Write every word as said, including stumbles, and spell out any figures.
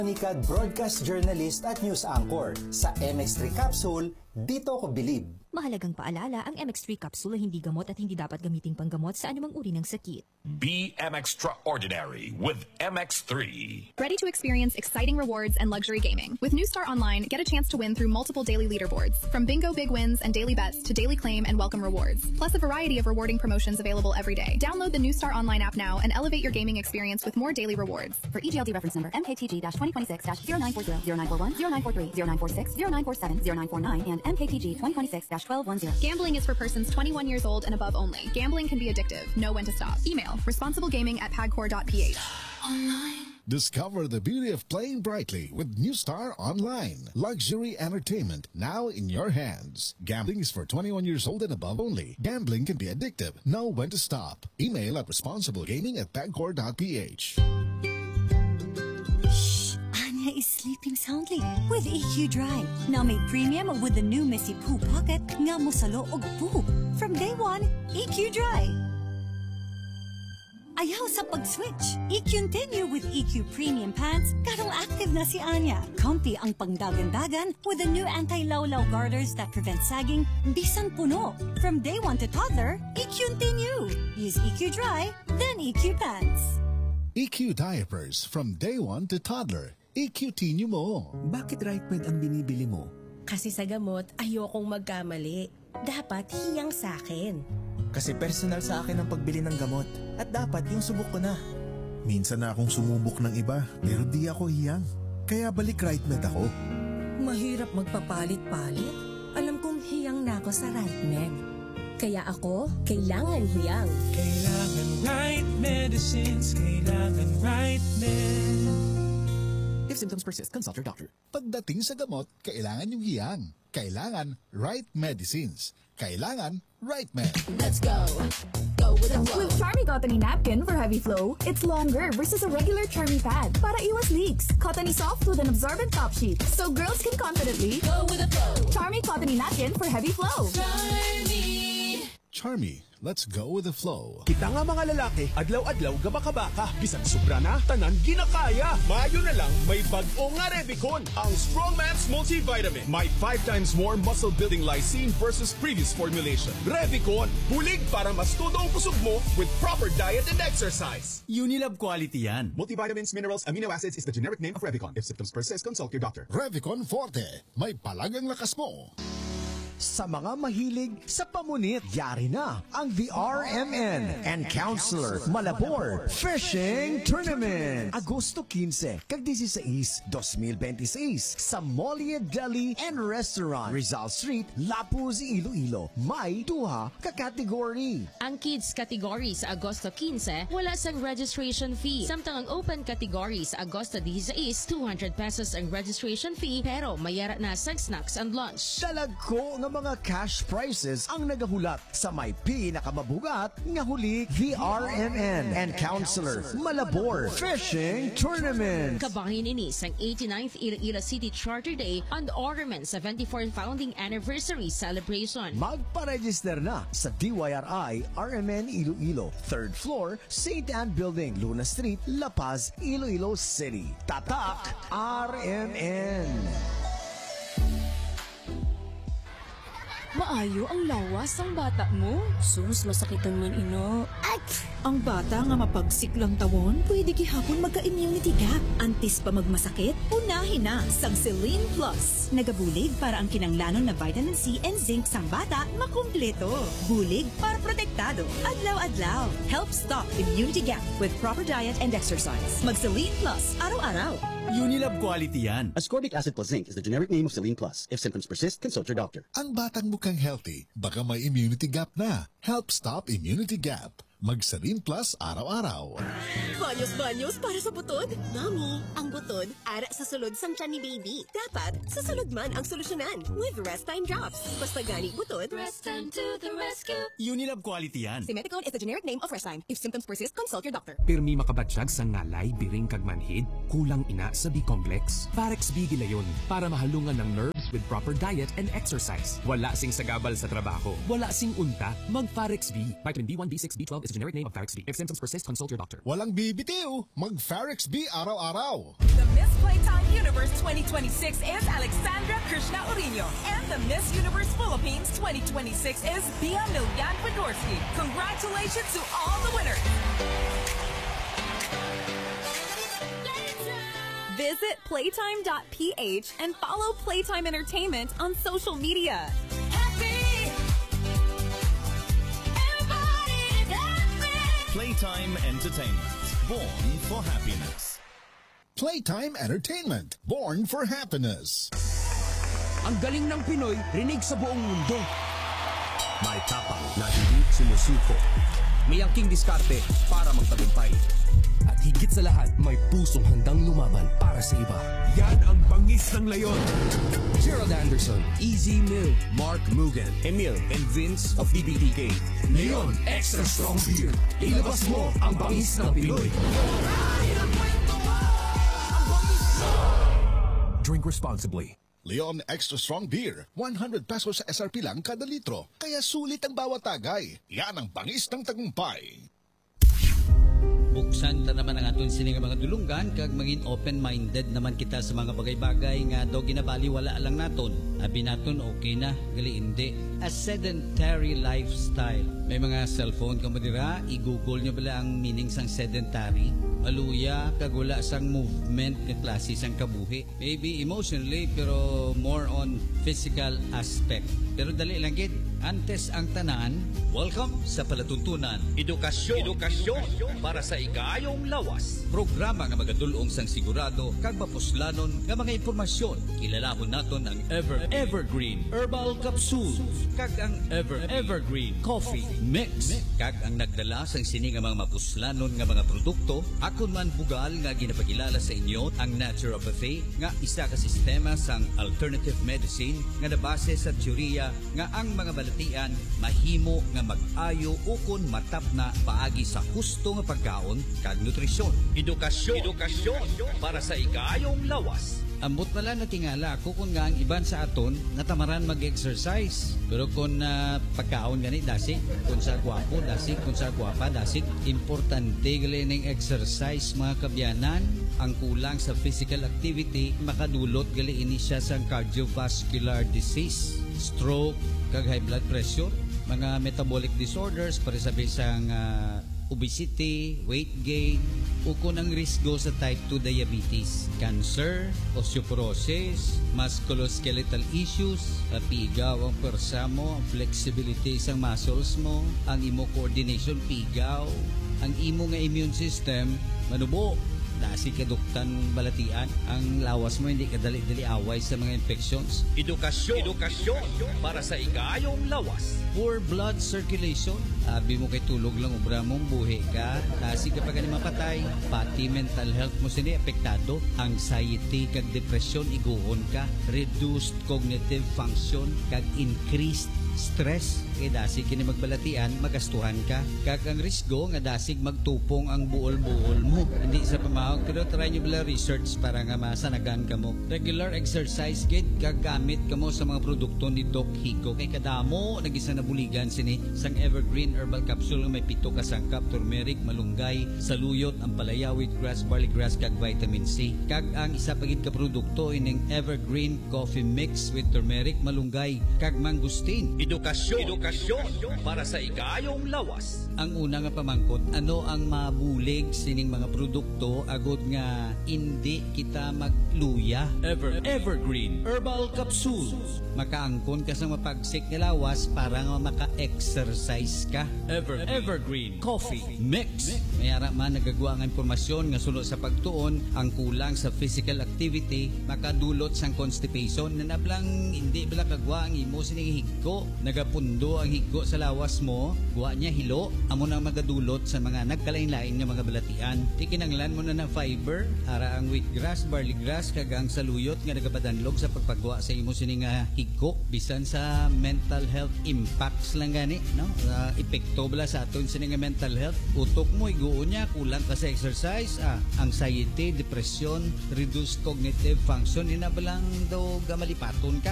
Nikad broadcast journalist at news anchor. Sa M X three Capsule, dito ko bilib. Mahalagang paalala, ang M X three Capsule ay hindi gamot at hindi dapat gamiting panggamot sa anumang uri ng sakit. Be M Extraordinary with M X three. Ready to experience exciting rewards and luxury gaming. With New Star Online, get a chance to win through multiple daily leaderboards. From bingo big wins and daily bets to daily claim and welcome rewards. Plus a variety of rewarding promotions available every day. Download the New Star Online app now and elevate your gaming experience with more daily rewards. For E G L D reference number M K T G twenty twenty-six zero nine four zero, zero nine four one, zero nine four three, zero nine four six, zero nine four seven, zero nine four nine, and M K T G twenty twenty-six twelve ten. Gambling is for persons twenty-one years old and above only. Gambling can be addictive. Know when to stop. Email responsiblegaming at pagcor dot p h. Discover the beauty of playing brightly with New Star Online. Luxury entertainment now in your hands. Gambling is for twenty-one years old and above only. Gambling can be addictive. Know when to stop. Email at responsiblegaming at pagcor dot p h. Anya is sleeping soundly with E Q Dry. Now made premium with the new Messy Poo Pocket nga musalo og poo. From day one, E Q Dry. Ayaw sa pag-switch. I-continue with E Q Premium Pants. Karong active na si Anya. Comfy ang pangdagan-dagan with the new anti-lawlaw garters that prevent sagging bisan puno. From day one to toddler, I-continue. Use E Q Dry, then E Q Pants. E Q Diapers from day one to toddler. E Q-tinyo mo. Bakit RightMed ang binibili mo? Kasi sa gamot, ayokong magkamali. Dapat hiyang sa akin. Kasi personal sa akin ang pagbili ng gamot. At dapat yung subok ko na. Minsan na akong sumubok ng iba, pero di ako hiyang. Kaya balik RightMed ako. Mahirap magpapalit-palit. Alam kong hiyang na ako sa RightMed. Kaya ako, kailangan hiyang. Kailangan right medicines, kailangan RightMed. If symptoms persist, consult your doctor. Pagdating sa gamot, kailangan yung hiyang. Kailangan right medicines. Kailangan RightMed. Let's go. Go with the flow. With Charmy Cottony Napkin for heavy flow, it's longer versus a regular Charmy pad. Para iwas leaks. Cottony soft with an absorbent top sheet. So girls can confidently go with the flow. Charmy Cottony Napkin for heavy flow. Charmy. Charmy. Let's go with the flow. Kita nga mga lalaki, adlaw-adlaw gabaka-baka. Bisan sobra na, tanan ginakaya. Mayo na lang, may bag-o nga Revicon. Ang Strongman's Multivitamin. May five times more muscle-building lysine versus previous formulation. Revicon, bulig para mas tudong kusog mo with proper diet and exercise. Unilab quality yan. Multivitamins, minerals, amino acids is the generic name of Revicon. If symptoms persist, consult your doctor. Revicon Forte. May palagang lakas mo. Sa mga mahilig sa pamunit, yari na ang The R M N and Counselor Malabor Fishing Tournament. Agosto quince kag dieciséis, dos mil veintiséis sa Molia Deli and Restaurant, Rizal Street, Lapuz, Iloilo. May duha ka category. Ang kids category sa Agosto quince, wala sang registration fee. Samtang ang open category sa Agosto dieciséis, two hundred pesos ang registration fee, pero mayara na sang snacks and lunch. Dalag ko nga mga cash prizes ang nagahulat sa may pinakamabugat nga huli The R M N and Counselor Malabor Fishing Tournament. Kabahin ini sang eighty-ninth Iloilo City Charter Day and Ornament seventy-fourth Founding Anniversary Celebration. Magpa-register na sa D Y R I R M N Iloilo, third floor, Saint Anne Building, Luna Street, La Paz, Iloilo City. Tatak R M N. Maayo ang lawas ang bata mo. Sus, masakitan man ino. Ay! Ang bata nga mapagsiklang tawon, pwede gihapon magka-immunity gap. Antes pa magmasakit, unahin na sang Celine Plus. Nagabulig para ang kinanglanon na vitamin C and zinc sang bata makumpleto. Bulig para protektado. Adlaw-adlaw. Help stop immunity gap with proper diet and exercise. Mag Celine Plus araw-araw. Unilab quality yan. Ascorbic acid plus zinc is the generic name of Celine Plus. If symptoms persist, consult your doctor. Ang batang mukhang healthy, baka may immunity gap na. Help stop immunity gap. Mag Celine Plus araw-araw. Banyos-banyos para sa butod? Mami, ang butod, ara sa sulod sang tiyan ni baby. Dapat, sa sulod man ang solusyonan with Rest Time Drops. Basta gani butod, Rest Time to the rescue. Unilab quality yan. Simeticone is the generic name of Rest Time. If symptoms persist, consult your doctor. Pirmi makabatsyag sa ngalay, biring kag manhid, kulang ina sa B-complex. Parex B gilayon para mahalungan ng nerves with proper diet and exercise. Wala sing sagabal sa trabaho. Wala sing unta. Mag-Farex B. Vitamin B one, B six, B twelve is a generic name of Farex B. If symptoms persist, consult your doctor. Walang bibitiw. Mag-Farex B araw-araw. The Miss Playtime Universe twenty twenty-six is Alexandra Krishna Urino. And the Miss Universe Philippines twenty twenty-six is Bia Milyan Fedorsky. Congratulations to all the winners. Visit playtime dot p h and follow Playtime Entertainment on social media. Playtime Entertainment, born for happiness. Playtime Entertainment, born for happiness. Ang galing ng Pinoy, rinig sa buong mundo. May tapang na hindi sumusuko. May angking diskarte para magtagumpay. At higit sa lahat, may pusong handang lumaban para sa iba. Yan ang bangis ng Leon. Gerald Anderson, Easy Mill, Mark Mugen, Emil, and Vince of D B T K. Leon Extra Strong Beer. Ilabas mo ang bangis ng Pinoy. Drink responsibly. Leon Extra Strong Beer, one hundred pesos sa S R P lang kada litro. Kaya sulit ang bawat tagay. Yan ang bangis ng tagumpay. Buksan ta naman ang aton sini nga mga dulunggan kag maging open-minded naman kita sa mga bagay-bagay nga do ginabali wala lang naton. Abi naton okay na, gali hindi. A sedentary lifestyle. May mga cellphone ka mo dira, i-google nyo bala ang meaning sang sedentary. Maluya, kag wala sang movement nga klase sang kabuhi. Maybe emotionally pero more on physical aspect. Pero dali lang gid. Antes ang tanan, welcome sa palatuntunan. Edukasyon, edukasyon para sa igayong lawas. Programa nga magadulong sang sigurado kag mapuslanon nga mga impormasyon. Kilalahon naton ang Ever Evergreen Herbal Capsule kag ang Ever Evergreen Coffee Mix kag ang nagdala sang sini nga mga mapuslanon nga mga produkto. Akon man bugal nga ginapakilala sa inyo ang naturopathy nga isa ka sistema sang alternative medicine nga nabase sa teorya nga ang mga balatian mahimo nga mag-ayo ukon matap na paagi sa husto nga pagkaon kag nutrisyon. Edukasyon, edukasyon para sa igayong lawas. Ambot na lang natingala ako kung nga ang iban sa aton natamaran mag-exercise. Pero kung uh, pagkaon gani dasig, kung sa gwapo dasig, kung sa gwapa dasig, importante gali ng exercise mga kabyanan. Ang kulang sa physical activity makadulot gali ini siya sa cardiovascular disease, stroke, kag high blood pressure, mga metabolic disorders para sa bisang uh, obesity, weight gain, ukon ang risgo sa type two diabetes, cancer, osteoporosis, musculoskeletal issues, pigaw ang persa mo, ang flexibility sa muscles mo, ang imo coordination pigaw, ang imo nga immune system manubo, nasi kaduktan balatian, ang lawas mo hindi kadali-dali away sa mga infections. Edukasyon, edukasyon para sa igayong lawas. Poor blood circulation, abi mo kay tulog lang obra mong buhi ka, nasi kapag ani mapatay, pati mental health mo sini apektado, anxiety kag depression iguhon ka, reduced cognitive function kag increased stress, kay dasig kini magbalatian magastuhan ka kag ang risgo nga dasig magtupong ang buol-buol mo hindi sa pamahog. Pero try nyo bala research para nga masanagan ka mo. Regular exercise gid kag gamit ka mo sa mga produkto ni Doc Higo kay kadamo nagisa na buligan sini sang Evergreen Herbal Capsule nga may pito ka sangkap, turmeric, malunggay, saluyot, ampalaya, wheatgrass, barley grass kag vitamin C. Kag ang isa pa gid ka produkto ining Evergreen Coffee Mix with turmeric, malunggay kag mangustin. Edukasyon, edukasyon para sa igayong lawas. Ang una nga pamangkot, ano ang mabulig sining mga produkto agod nga hindi kita magluya. Ever Evergreen Herbal Capsule. Makaangkon ka sa mapagsik nga lawas para nga maka-exercise ka. Ever Evergreen Coffee Mix. Mayara man nagagawa nga impormasyon nga sunod sa pagtuon ang kulang sa physical activity makadulot sang constipation na nablang hindi bala kagwa ang imo sining higko. Nagapundo ang higgo sa lawas mo, guwa niya hilo, amo na magadulot sa mga nagkalain-lain nga mga balatian. Tikinanglan mo na ng fiber, ara ang wheatgrass, barley grass, kag ang saluyot nga nagabadanlog sa pagpagwa sa imo sini nga higgo. Bisan sa mental health impacts lang gani, no? Uh, epekto bala sa aton sini nga mental health. Utok mo iguo niya, kulang ka sa exercise, ah, anxiety, depression, reduced cognitive function, inabalang daw gamalipaton ka.